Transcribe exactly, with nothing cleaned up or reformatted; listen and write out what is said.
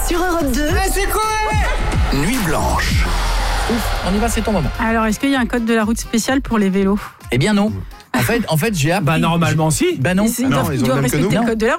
sur Europe deux. Ah, c'est quoi? Nuit blanche. Ouf, on y va, c'est ton moment. Alors, est-ce qu'il y a un code de la route spécial pour les vélos? Eh bien non. En fait, en fait j'ai appris... Bah normalement si. Bah non. Ils non, doivent, ils ils ont doivent le même que respecter nous. le code de la